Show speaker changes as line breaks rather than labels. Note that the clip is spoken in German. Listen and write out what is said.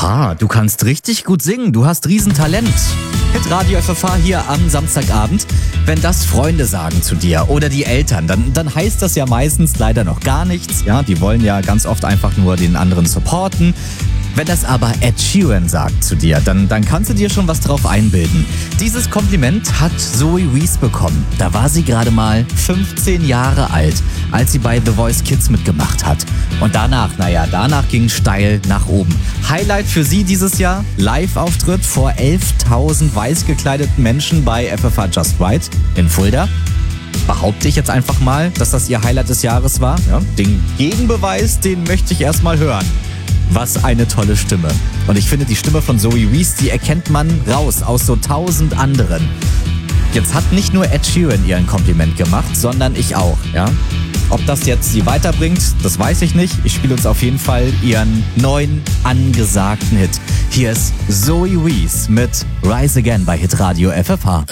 Oha, du kannst richtig gut singen. Du hast Riesentalent. Hitradio FFH hier am Samstagabend. Wenn das Freunde sagen zu dir oder die Eltern, dann heißt das ja meistens leider noch gar nichts. Ja, die wollen ja ganz oft einfach nur den anderen supporten. Wenn das aber Ed Sheeran sagt zu dir, dann kannst du dir schon was drauf einbilden. Dieses Kompliment hat Zoe Wees bekommen. Da war sie gerade mal 15 Jahre alt, als sie bei The Voice Kids mitgemacht hat. Und danach ging steil nach oben. Highlight für sie dieses Jahr, Live-Auftritt vor 11.000 weiß gekleideten Menschen bei FFH Just Right in Fulda. Behaupte ich jetzt einfach mal, dass das ihr Highlight des Jahres war. Ja, den Gegenbeweis, den möchte ich erstmal hören. Was eine tolle Stimme. Und ich finde, die Stimme von Zoe Wees, die erkennt man raus aus so 1000 anderen. Jetzt hat nicht nur Ed Sheeran ihr ein Kompliment gemacht, sondern ich auch. Ja? Ob das jetzt sie weiterbringt, das weiß ich nicht. Ich spiele uns auf jeden Fall ihren neuen, angesagten Hit. Hier ist Zoe Wees mit Rise Again bei Hitradio FFH.